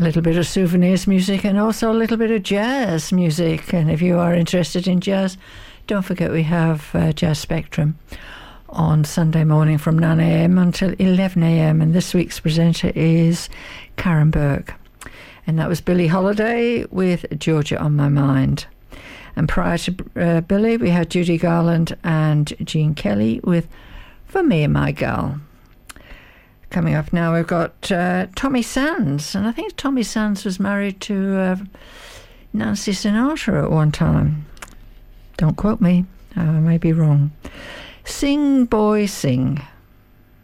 little bit of souvenirs music and also a little bit of jazz music. And if you are interested in jazz, don't forget we have Jazz Spectrum on Sunday morning from 9 a.m. until 11 a.m. And this week's presenter is Karen Burke. And that was Billie Holiday with Georgia on My Mind. And prior to Billie, we had Judy Garland and Gene Kelly with For Me and My Gal. Coming up now, we've got Tommy Sands. And I think Tommy Sands was married to Nancy Sinatra at one time. Don't quote me, I may be wrong. Sing, boy, sing.